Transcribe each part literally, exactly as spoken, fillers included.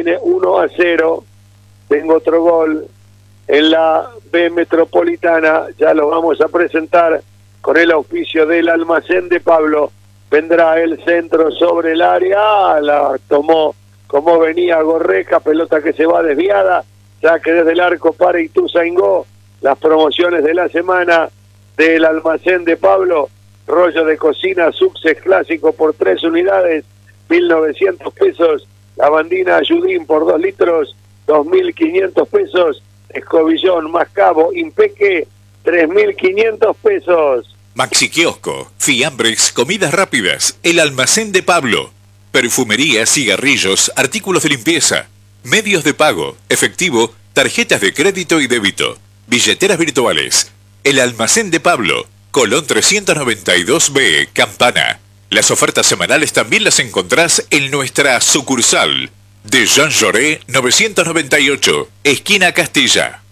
Dalmine uno a cero. Tengo otro gol en la B Metropolitana, ya lo vamos a presentar con el auspicio del Almacén de Pablo. Vendrá el centro sobre el área, la tomó como venía Gorreca, pelota que se va desviada, saque desde el arco para Ituzaingó. Las promociones de la semana del Almacén de Pablo: rollo de cocina Success clásico por tres unidades, mil novecientos pesos. Lavandina Ayudín por dos litros, dos mil quinientos pesos. Escobillón más cabo Impeque, tres mil quinientos pesos. Maxi Kiosco, fiambres, comidas rápidas, el Almacén de Pablo. Perfumería, cigarrillos, artículos de limpieza, medios de pago, efectivo, tarjetas de crédito y débito, billeteras virtuales. El Almacén de Pablo, Colón trescientos noventa y dos B, Campana. Las ofertas semanales también las encontrás en nuestra sucursal de Jean Jaurès novecientos noventa y ocho, esquina Castilla.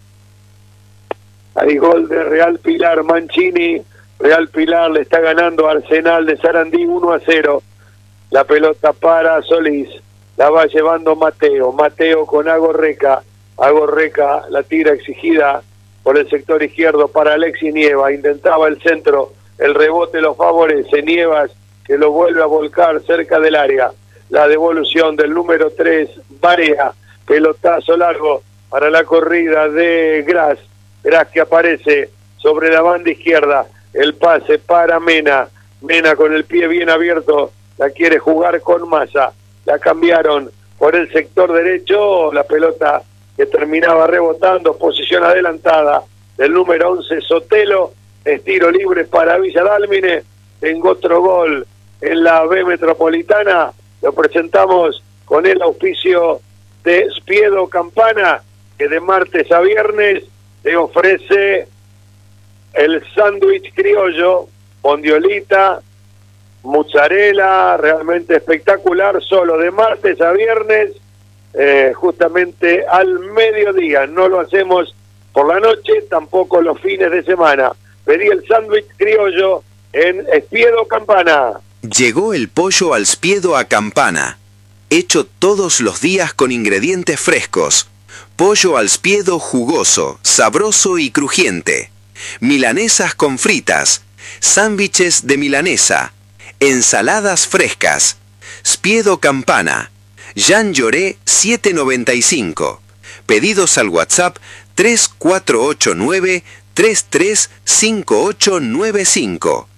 Hay gol de Real Pilar. Mancini, Real Pilar le está ganando a Arsenal de Sarandí uno a cero. La pelota para Solís, la va llevando Mateo, Mateo con Agorreca, Agorreca la tira exigida por el sector izquierdo para Alexis Nieva, intentaba el centro, el rebote lo favorece, Nievas que lo vuelve a volcar cerca del área, la devolución del número tres, Barea, pelotazo largo para la corrida de Gras, Gras que aparece sobre la banda izquierda, el pase para Mena, Mena con el pie bien abierto, la quiere jugar con Massa, la cambiaron por el sector derecho, la pelota que terminaba rebotando, posición adelantada del número once Sotelo, estiro libre para Villa Dálmine. Tengo otro gol en la B Metropolitana, lo presentamos con el auspicio de Spiedo Campana, que de martes a viernes te ofrece el sándwich criollo, bondiolita, mozzarella, realmente espectacular, solo de martes a viernes, eh, justamente al mediodía. No lo hacemos por la noche, tampoco los fines de semana. Pedí el sándwich criollo en Spiedo Campana. Llegó el pollo al Spiedo a Campana, hecho todos los días con ingredientes frescos. Pollo al Spiedo jugoso, sabroso y crujiente. Milanesas con fritas, sándwiches de milanesa, ensaladas frescas. Spiedo Campana, Jean Jaurès setecientos noventa y cinco. Pedidos al WhatsApp tres cuatro ocho nueve, tres tres cinco ocho nueve cinco.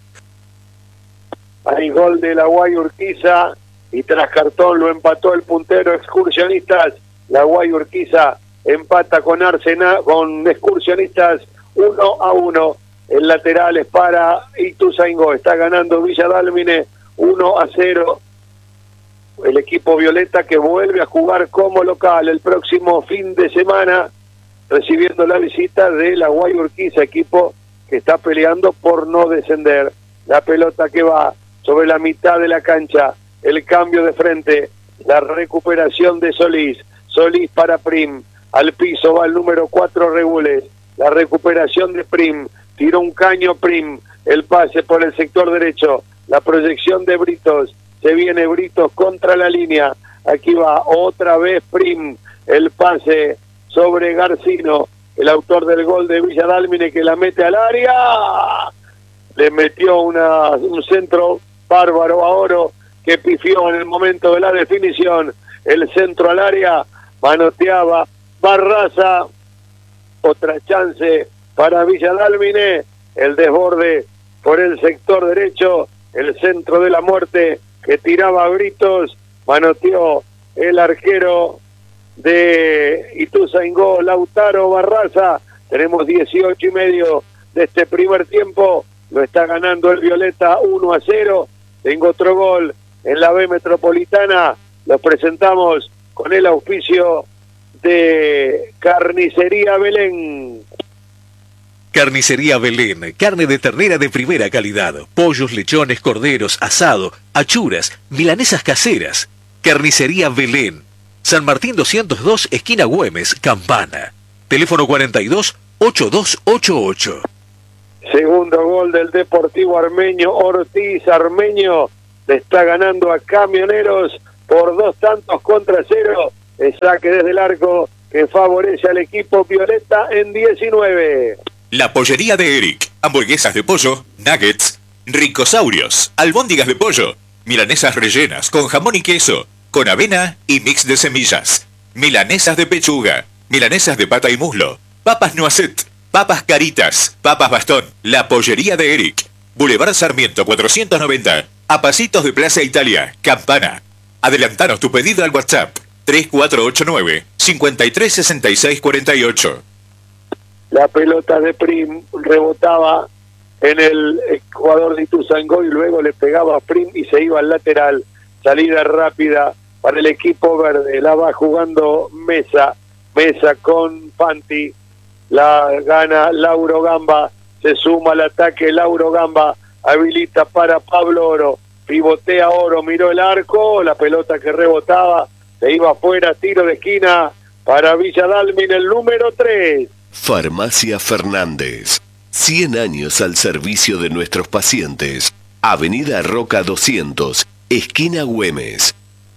Hay gol de la Guay Urquiza y tras cartón lo empató el puntero Excursionistas. La Guay Urquiza empata con Arsenal, con Excursionistas uno a uno. El lateral es para Ituzaingó, está ganando Villa Dálmine uno a cero. El equipo violeta que vuelve a jugar como local el próximo fin de semana, recibiendo la visita de la Guay Urquiza, equipo que está peleando por no descender. La pelota que va sobre la mitad de la cancha, el cambio de frente, la recuperación de Solís, Solís para Prim, al piso va el número cuatro Regules, la recuperación de Prim, tiró un caño Prim, el pase por el sector derecho, la proyección de Britos, se viene Britos contra la línea, aquí va otra vez Prim, el pase sobre Garcino, el autor del gol de Villa Dálmine que la mete al área, le metió una, un centro bárbaro a Oro que pifió en el momento de la definición, el centro al área, manoteaba Barraza, otra chance para Villa Dálmine, el desborde por el sector derecho, el centro de la muerte que tiraba a Britos, manoteó el arquero de Ituzaingó, Lautaro Barraza. Tenemos dieciocho y medio de este primer tiempo, lo está ganando el Violeta uno a cero. Tengo otro gol en la B Metropolitana, lo presentamos con el auspicio de Carnicería Belén. Carnicería Belén, carne de ternera de primera calidad, pollos, lechones, corderos, asado, achuras, milanesas caseras. Carnicería Belén, San Martín doscientos dos, esquina Güemes, Campana. Teléfono cuarenta y dos, ochenta y dos ochenta y ocho. Segundo gol del Deportivo Armeño, Ortiz Armeño le está ganando a Camioneros por dos tantos contra cero de saque desde el arco que favorece al equipo violeta en diecinueve. La pollería de Eric. Hamburguesas de pollo, nuggets, ricosaurios, albóndigas de pollo, milanesas rellenas con jamón y queso, con avena y mix de semillas, milanesas de pechuga, milanesas de pata y muslo, papas noisette, papas caritas, papas bastón. La pollería de Eric. Boulevard Sarmiento cuatrocientos noventa, a pasitos de Plaza Italia, Campana. Adelantanos tu pedido al WhatsApp tres cuatro ocho nueve, cinco tres seis seis cuatro ocho. La pelota de Prim rebotaba en el jugador de Ituzaingó y luego le pegaba a Prim y se iba al lateral. Salida rápida para el equipo verde. La va jugando Mesa. Mesa con Fanti. La gana Lauro Gamba. Se suma al ataque Lauro Gamba. Habilita para Pablo Oro. Pivotea Oro. Miró el arco. La pelota que rebotaba. Se iba afuera. Tiro de esquina para Villa Dálmine, el número tres. Farmacia Fernández. cien años al servicio de nuestros pacientes. Avenida Roca doscientos, esquina Güemes.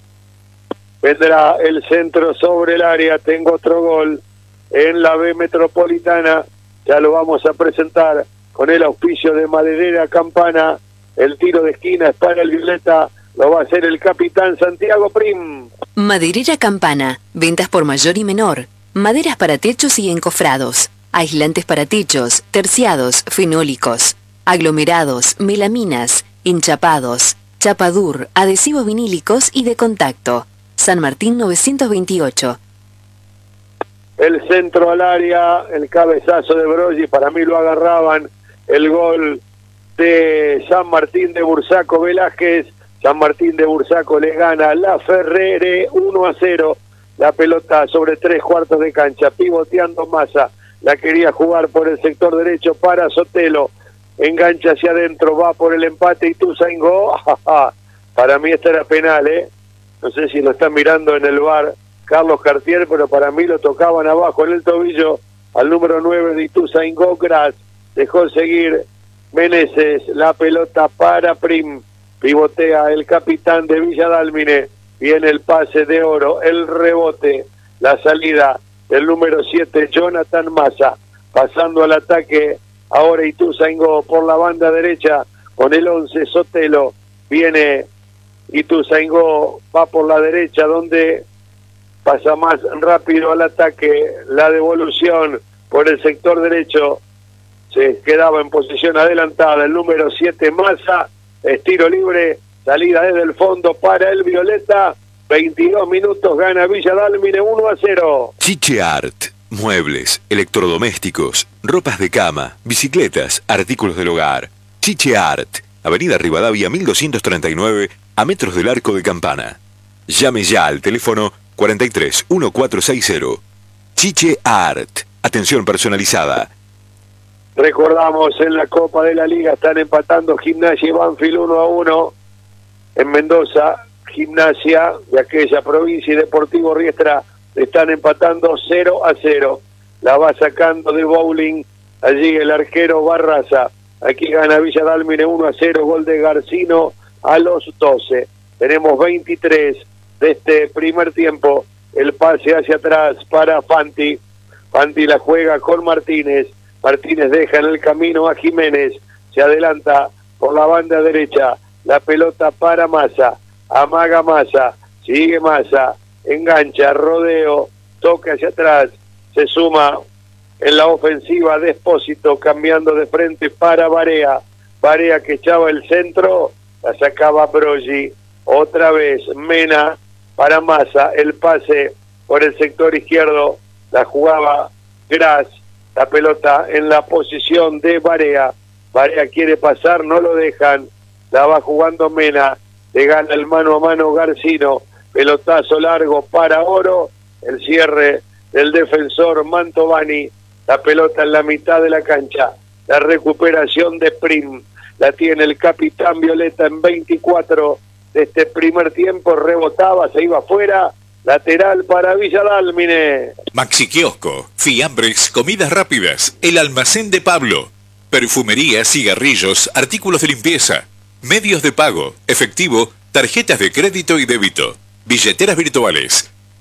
Vendrá el centro sobre el área. Tengo otro gol en la B Metropolitana. Ya lo vamos a presentar con el auspicio de Maderera Campana. El tiro de esquina es para el violeta. Lo va a hacer el capitán Santiago Prim. Maderera Campana. Ventas por mayor y menor. Maderas para techos y encofrados. Aislantes para techos, terciados, fenólicos, aglomerados, melaminas, enchapados, chapadur, adhesivos vinílicos y de contacto. San Martín novecientos veintiocho. El centro al área, el cabezazo de Broggi, para mí lo agarraban. El gol de San Martín de Bursaco Velázquez. San Martín de Bursaco le gana a La Ferrere uno a cero. La pelota sobre tres cuartos de cancha, pivoteando Massa. La quería jugar por el sector derecho para Sotelo. Engancha hacia adentro, va por el empate Ituzaingó. Para mí esta era penal, ¿eh? No sé si lo están mirando en el V A R Carlos Cartier, pero para mí lo tocaban abajo en el tobillo al número nueve de Ituzaingó. Gras dejó seguir Meneses. La pelota para Prim. Pivotea el capitán de Villa Dálmine. Viene el pase de Oro, el rebote, la salida del número siete, Jonathan Massa, pasando al ataque, ahora Ituzaingó por la banda derecha, con el once, Sotelo, viene Ituzaingó, va por la derecha, donde pasa más rápido al ataque, la devolución por el sector derecho, se quedaba en posición adelantada, el número siete, Massa, estiro libre, salida desde el fondo para el violeta. veintidós minutos, gana Villa Dálmine uno a cero. Chiche Art. Muebles, electrodomésticos, ropas de cama, bicicletas, artículos del hogar. Chiche Art. Avenida Rivadavia mil doscientos treinta y nueve, a metros del Arco de Campana. Llame ya al teléfono cuarenta y tres, catorce sesenta. Chiche Art. Atención personalizada. Recordamos, en la Copa de la Liga están empatando Gimnasia y Banfield uno a uno. En Mendoza, Gimnasia de aquella provincia y Deportivo Riestra están empatando cero a cero. La va sacando de bowling allí el arquero Barraza. Aquí gana Villa Dálmine uno a cero, gol de Garcino a los doce. Tenemos veintitrés de este primer tiempo. El pase hacia atrás para Fanti. Fanti la juega con Martínez. Martínez deja en el camino a Jiménez. Se adelanta por la banda derecha. La pelota para Massa. Amaga Massa. Sigue Massa. Engancha, rodeo. Toca hacia atrás. Se suma en la ofensiva de Espósito, cambiando de frente para Barea. Barea que echaba el centro. La sacaba Broggi. Otra vez Mena para Massa. El pase por el sector izquierdo. La jugaba Gras. La pelota en la posición de Barea. Barea quiere pasar, no lo dejan. La va jugando Mena. Le gana el mano a mano Garcino. Pelotazo largo para Oro. El cierre del defensor Mantovani. La pelota en la mitad de la cancha. La recuperación de Prim. La tiene el capitán Violeta en veinticuatro de este primer tiempo. Rebotaba, se iba afuera. Lateral para Villa Dálmine. Maxi Kiosco, fiambres, comidas rápidas, el almacén de Pablo, perfumería, cigarrillos, artículos de limpieza, medios de pago, efectivo, tarjetas de crédito y débito, billeteras virtuales,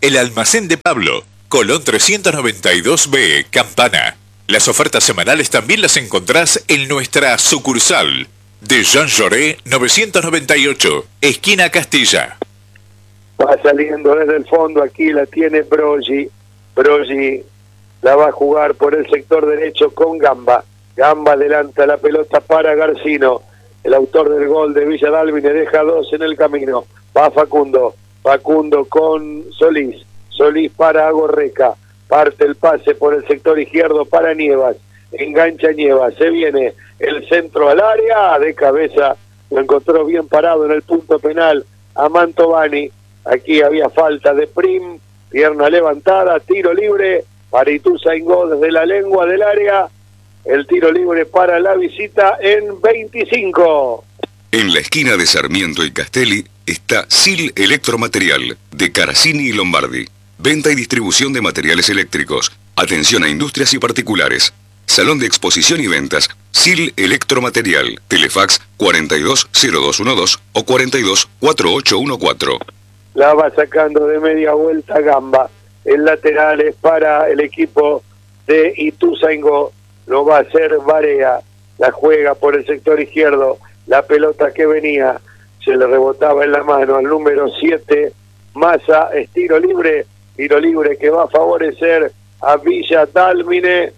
El Almacén de Pablo, Colón trescientos noventa y dos B, Campana. Las ofertas semanales también las encontrás en nuestra sucursal de Jean Jaurès novecientos noventa y ocho, esquina Castilla. Va saliendo desde el fondo, aquí la tiene Broggi. Broggi la va a jugar por el sector derecho con Gamba. Gamba adelanta la pelota para Garcino. El autor del gol de Villa Dálmine deja dos en el camino. Va Facundo. Facundo con Solís. Solís para Agorreca. Parte el pase por el sector izquierdo para Nievas. Engancha Nievas. Se viene el centro al área. De cabeza lo encontró bien parado en el punto penal a Mantovani. Aquí había falta de Prim. Pierna levantada. Tiro libre para Ituzaingó desde la lengua del área. El tiro libre para la visita en veinticinco. En la esquina de Sarmiento y Castelli está Sil Electromaterial de Caracini y Lombardi. Venta y distribución de materiales eléctricos. Atención a industrias y particulares. Salón de exposición y ventas. Sil Electromaterial. Telefax cuarenta y dos cero dos doce o cuarenta y dos cuarenta y ocho catorce. La va sacando de media vuelta Gamba. El lateral es para el equipo de Ituzaingó. Lo va a hacer Barea. La juega por el sector izquierdo. La pelota que venía se le rebotaba en la mano al número siete. Massa, es tiro libre. Tiro libre que va a favorecer a Villa Dálmine.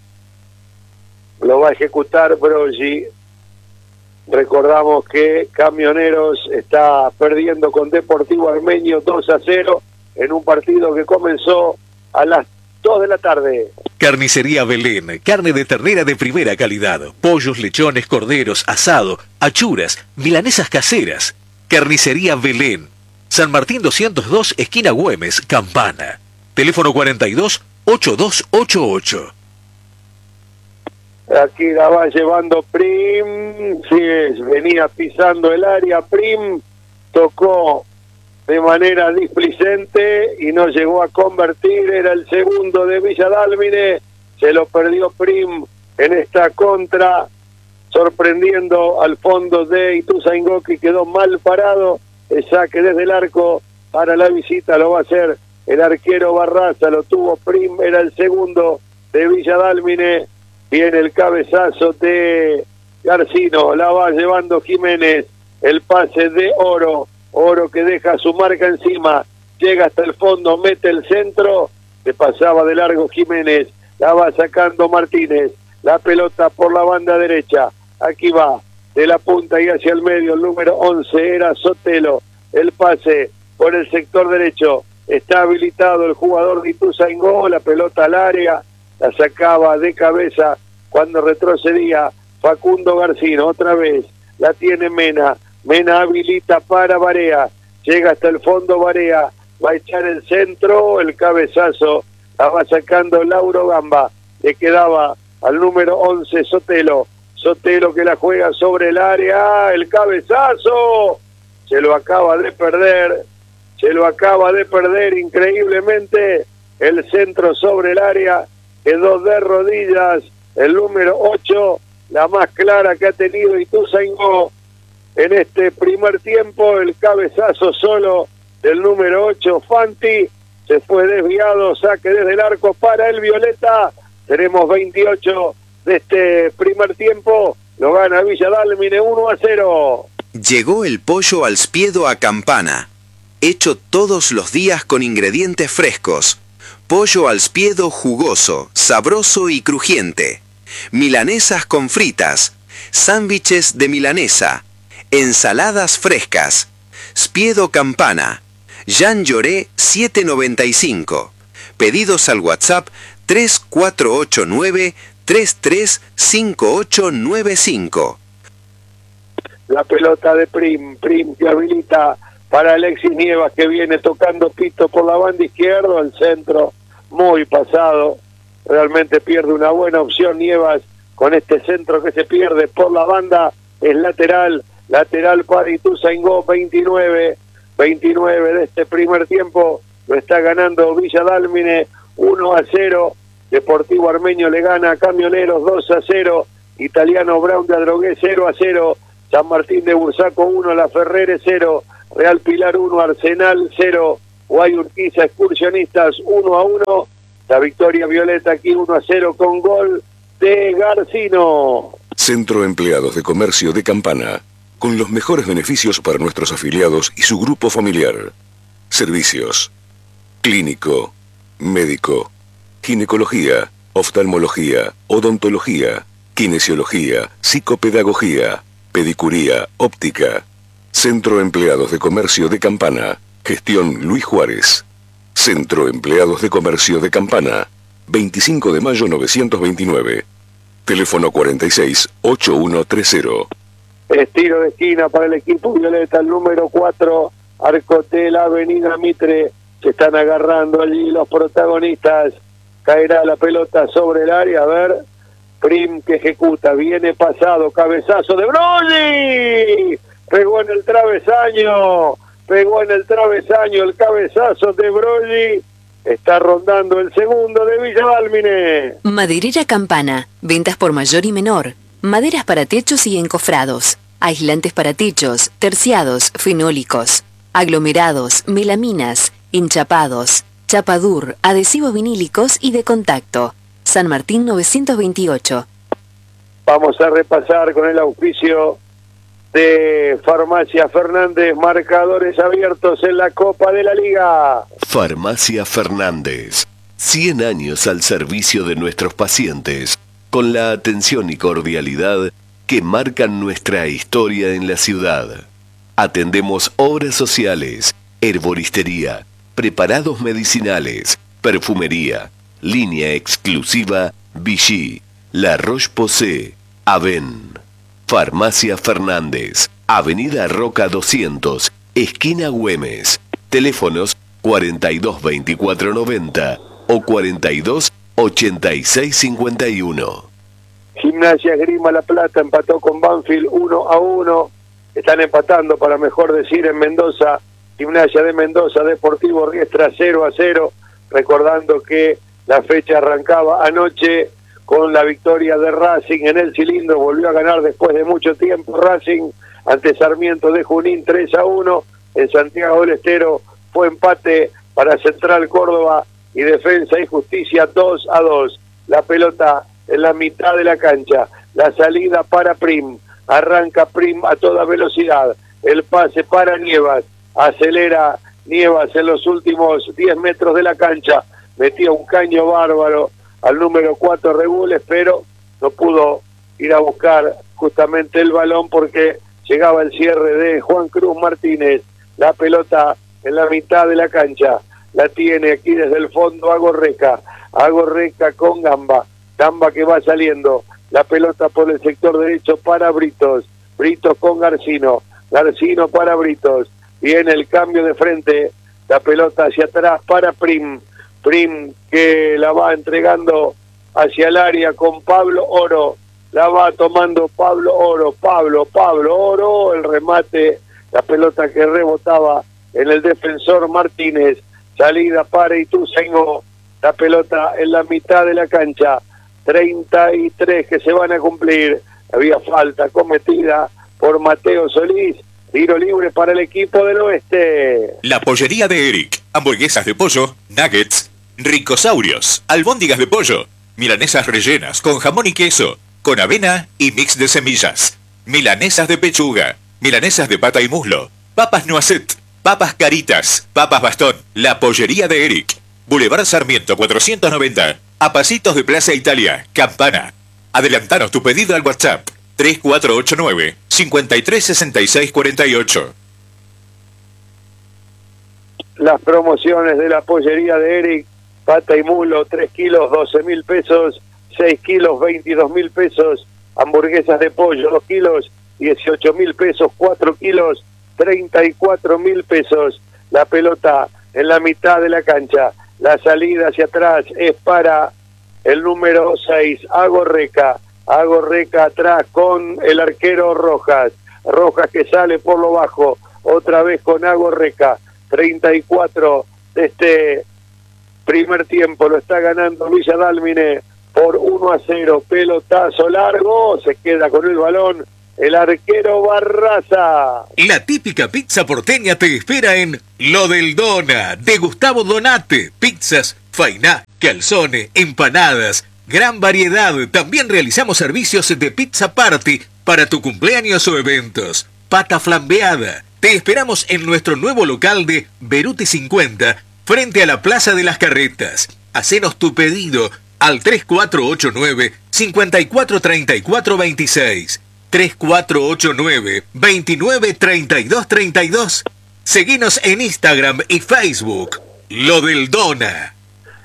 Lo va a ejecutar Broggi. Recordamos que Camioneros está perdiendo con Deportivo Armenio dos a cero en un partido que comenzó a las dos de la tarde. Carnicería Belén, carne de ternera de primera calidad, pollos, lechones, corderos, asado, achuras, milanesas caseras. Carnicería Belén, San Martín doscientos dos, esquina Güemes, Campana. Teléfono cuarenta y dos, ochenta y dos ochenta y ocho. Aquí la va llevando Prim, sí, venía pisando el área, Prim tocó de manera displicente y no llegó a convertir, era el segundo de Villa Dálmine, se lo perdió Prim en esta contra, sorprendiendo al fondo de Ituzaingó, que quedó mal parado. El saque desde el arco para la visita lo va a hacer el arquero Barraza, lo tuvo Prim, era el segundo de Villa Dálmine. Viene el cabezazo de Garcino, la va llevando Jiménez, el pase de Oro, Oro que deja su marca encima, llega hasta el fondo, mete el centro, se pasaba de largo Jiménez, la va sacando Martínez, la pelota por la banda derecha, aquí va, de la punta y hacia el medio, el número once era Sotelo, el pase por el sector derecho, está habilitado el jugador de Ituzaingó, la pelota al área, la sacaba de cabeza cuando retrocedía Facundo Garcino, otra vez la tiene Mena, Mena habilita para Barea, llega hasta el fondo Barea, va a echar el centro, el cabezazo, la va sacando Lauro Gamba, le quedaba al número once Sotelo, Sotelo que la juega sobre el área, el cabezazo, se lo acaba de perder, se lo acaba de perder increíblemente, el centro sobre el área, quedó de rodillas el número ocho, la más clara que ha tenido Ituzaingó en este primer tiempo, el cabezazo solo del número ocho, Fanti, se fue desviado, saque desde el arco para el Violeta, tenemos veintiocho de este primer tiempo, lo gana Villa Dálmine uno a cero. Llegó el pollo al spiedo a Campana, hecho todos los días con ingredientes frescos. Pollo al spiedo jugoso, sabroso y crujiente. Milanesas con fritas. Sándwiches de milanesa. Ensaladas frescas. Spiedo Campana. Jean Jaurès setecientos noventa y cinco. Pedidos al WhatsApp tres cuatro ocho nueve, tres tres cinco ocho nueve cinco. La pelota de Prim, Prim que habilita para Alexis Nievas, que viene tocando pito por la banda izquierda, el centro muy pasado, realmente pierde una buena opción Nievas con este centro que se pierde por la banda, es lateral, lateral para Ituzaingó, veintinueve, veintinueve de este primer tiempo, lo está ganando Villa Dálmine uno a cero, Deportivo Armenio le gana a Camioneros dos a cero, Italiano Brown de Adrogué cero a cero, San Martín de Bursaco uno, La Ferrere cero, Real Pilar uno, Arsenal cero, Guayurquiza Excursionistas uno a uno. La victoria violeta aquí uno a cero con gol de Garcino. Centro Empleados de Comercio de Campana, con los mejores beneficios para nuestros afiliados y su grupo familiar. Servicios: clínico, médico, ginecología, oftalmología, odontología, kinesiología, psicopedagogía, pedicuría, óptica. Centro Empleados de Comercio de Campana, gestión Luis Juárez. Centro Empleados de Comercio de Campana, veinticinco de mayo novecientos veintinueve. Teléfono cuarenta y seis, ochenta y uno treinta. Estiro de esquina para el equipo violeta, el número cuatro, Arcotel, Avenida Mitre. Se están agarrando allí los protagonistas. Caerá la pelota sobre el área. A ver, Prim que ejecuta, viene pasado, cabezazo de Broglie. Pegó en el travesaño, pegó en el travesaño el cabezazo de Broglie. Está rondando el segundo de Villa Dálmine. Maderera Campana. Ventas por mayor y menor. Maderas para techos y encofrados. Aislantes para techos, terciados, fenólicos. Aglomerados, melaminas, hinchapados, chapadur, adhesivos vinílicos y de contacto. San Martín novecientos veintiocho. Vamos a repasar con el auspicio de Farmacia Fernández, marcadores abiertos en la Copa de la Liga. Farmacia Fernández, cien años al servicio de nuestros pacientes, con la atención y cordialidad que marcan nuestra historia en la ciudad. Atendemos obras sociales, herboristería, preparados medicinales, perfumería, línea exclusiva Vichy, La Roche-Posay, Aven. Farmacia Fernández, Avenida Roca doscientos, esquina Güemes. Teléfonos cuarenta y dos veinticuatro noventa o cuarenta y dos ochenta y seis cincuenta y uno. Gimnasia Esgrima La Plata empató con Banfield uno a uno. Están empatando, para mejor decir, en Mendoza. Gimnasia de Mendoza, Deportivo Riestra cero a cero. Recordando que la fecha arrancaba anoche con la victoria de Racing en el cilindro. Volvió a ganar después de mucho tiempo Racing ante Sarmiento de Junín tres a uno. En Santiago del Estero fue empate para Central Córdoba y Defensa y Justicia dos a dos. La pelota en la mitad de la cancha. La salida para Prim. Arranca Prim a toda velocidad. El pase para Nievas. Acelera Nievas en los últimos diez metros de la cancha. Metía un caño bárbaro al número cuatro Regules, pero no pudo ir a buscar justamente el balón porque llegaba el cierre de Juan Cruz Martínez. La pelota en la mitad de la cancha, la tiene aquí desde el fondo Agorreca, Agorreca con Gamba, Gamba que va saliendo, la pelota por el sector derecho para Britos, Britos con Garcino, Garcino para Britos, viene el cambio de frente, la pelota hacia atrás para Prim, Prim que la va entregando hacia el área con Pablo Oro, la va tomando Pablo Oro, Pablo, Pablo Oro, el remate, la pelota que rebotaba en el defensor Martínez, salida para Ituzaingó, la pelota en la mitad de la cancha, treinta y tres que se van a cumplir, había falta cometida por Mateo Solís, tiro libre para el equipo del oeste. La pollería de Eric, hamburguesas de pollo, nuggets, ricosaurios, albóndigas de pollo, milanesas rellenas con jamón y queso, con avena y mix de semillas, milanesas de pechuga, milanesas de pata y muslo, papas noisette, papas caritas, papas bastón. La pollería de Eric, Boulevard Sarmiento cuatrocientos noventa, a pasitos de Plaza Italia, Campana. Adelantanos tu pedido al WhatsApp tres cuatro ocho nueve, cinco tres seis seis cuatro ocho. Las promociones de la pollería de Eric, pata y mulo, tres kilos, doce mil pesos, seis kilos, veintidós mil pesos, hamburguesas de pollo, dos kilos, dieciocho mil pesos, cuatro kilos, treinta y cuatro mil pesos. La pelota en la mitad de la cancha, la salida hacia atrás es para el número seis, Agorreca, Agorreca atrás con el arquero Rojas, Rojas que sale por lo bajo, otra vez con Agorreca, treinta y cuatro de este primer tiempo, lo está ganando Villa Dálmine por uno a cero, pelotazo largo, se queda con el balón el arquero Barraza. La típica pizza porteña te espera en Lo del Dona, de Gustavo Donate. Pizzas, fainá, calzone, empanadas, gran variedad. También realizamos servicios de pizza party para tu cumpleaños o eventos. Pata flambeada. Te esperamos en nuestro nuevo local de Beruti cincuenta, frente a la Plaza de las Carretas. Hacenos tu pedido al tres cuatro ocho nueve, cinco cuatro tres cuatro dos seis. tres cuatro ocho nueve, dos nueve tres dos tres dos. Seguinos en Instagram y Facebook. Lo del Dona.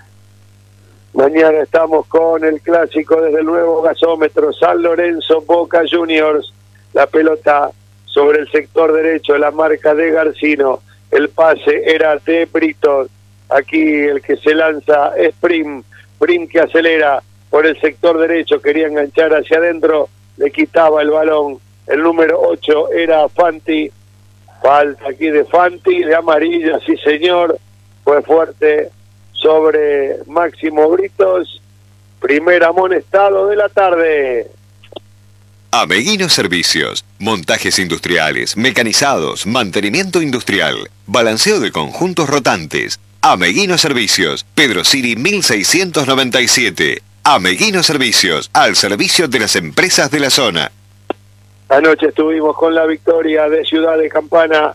Mañana estamos con el clásico desde el nuevo gasómetro San Lorenzo Boca Juniors. La pelota sobre el sector derecho, la marca de Garcino. El pase era de Brito. Aquí el que se lanza es Prim. Prim que acelera por el sector derecho, quería enganchar hacia adentro, le quitaba el balón. El número ocho era Fanti. Falta aquí de Fanti, de amarilla, sí señor. Fue fuerte sobre Máximo Britos. Primer amonestado de la tarde. Ameguino Servicios, montajes industriales, mecanizados, mantenimiento industrial, balanceo de conjuntos rotantes. Ameguino Servicios, Pedro Siri mil seiscientos noventa y siete. Ameguino Servicios, al servicio de las empresas de la zona. Anoche estuvimos con la victoria de Ciudad de Campana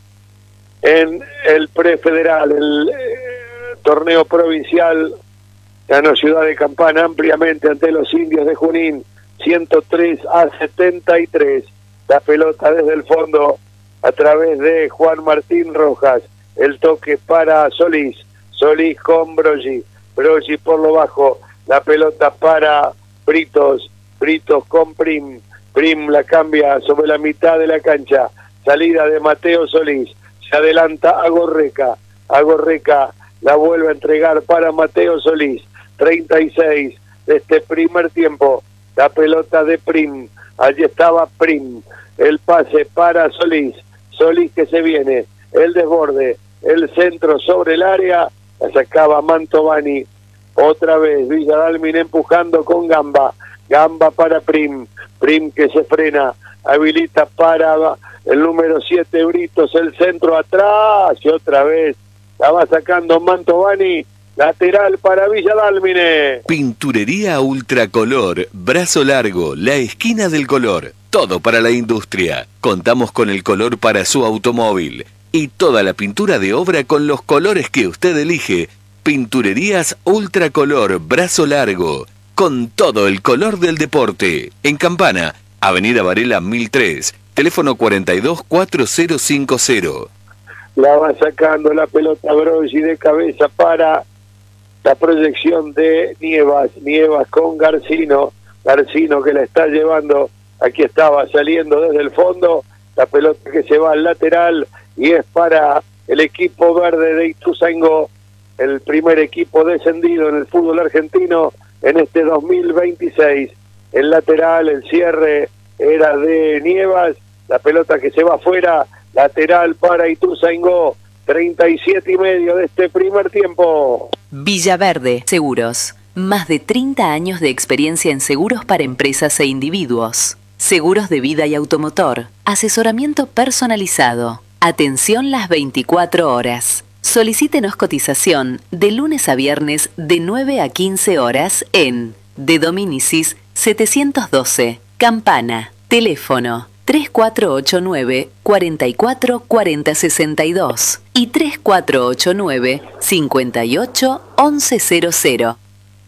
en el prefederal, el eh, torneo provincial. Ganó Ciudad de Campana ampliamente ante los indios de Junín, ciento tres a setenta y tres. La pelota desde el fondo a través de Juan Martín Rojas. El toque para Solís. Solís con Brogi. Brogi por lo bajo. La pelota para Britos. Britos con Prim. Prim la cambia sobre la mitad de la cancha. Salida de Mateo Solís. Se adelanta a Gorreca. A Gorreca la vuelve a entregar para Mateo Solís. treinta y seis de este primer tiempo. La pelota de Prim. Allí estaba Prim. El pase para Solís. Solís que se viene. El desborde. El centro sobre el área. La sacaba Mantovani. Otra vez Villa Dálmine empujando con Gamba. Gamba para Prim. Prim que se frena. Habilita para el número siete Britos. El centro atrás. Y otra vez la va sacando Mantovani. Lateral para Villa Dálmine. Pinturería Ultracolor, Brazo Largo, la esquina del color. Todo para la industria. Contamos con el color para su automóvil. Y toda la pintura de obra con los colores que usted elige. Pinturerías Ultracolor, Brazo Largo. Con todo el color del deporte. En Campana, Avenida Varela mil tres. Teléfono cuarenta y dos cuarenta cincuenta. La va sacando la pelota Brogi de cabeza para la proyección de Nievas, Nievas con Garcino, Garcino que la está llevando, aquí estaba saliendo desde el fondo, la pelota que se va al lateral y es para el equipo verde de Ituzaingó, el primer equipo descendido en el fútbol argentino en este dos mil veintiséis. El lateral, el cierre era de Nievas, la pelota que se va afuera, lateral para Ituzaingó, treinta y siete y medio de este primer tiempo. Villaverde Seguros. Más de treinta años de experiencia en seguros para empresas e individuos. Seguros de vida y automotor. Asesoramiento personalizado. Atención las veinticuatro horas. Solicítenos cotización de lunes a viernes de nueve a quince horas en De Dominicis setecientos doce, Campana. Teléfono tres cuatro ocho nueve, cuatro cuatro cuatro cero seis dos y tres cuatro ocho nueve, cinco ocho, once cero cero.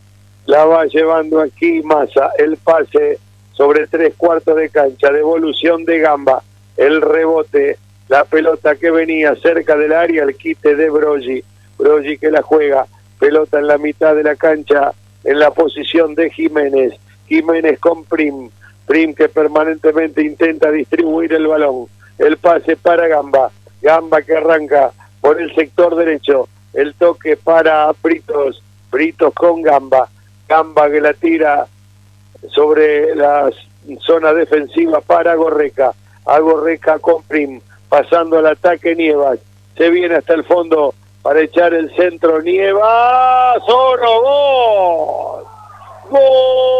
La va llevando aquí Massa, el pase sobre tres cuartos de cancha, devolución de Gamba, el rebote, la pelota que venía cerca del área, el quite de Brogi, Brogi que la juega, pelota en la mitad de la cancha, en la posición de Jiménez, Jiménez con Prim, Prim que permanentemente intenta distribuir el balón, el pase para Gamba, Gamba que arranca por el sector derecho, el toque para Britos, Britos con Gamba, Gamba que la tira sobre la zona defensiva para Gorreca, a Gorreca con Prim, pasando al ataque Nievas, se viene hasta el fondo para echar el centro Nievas, ¡oro, gol! ¡Gol!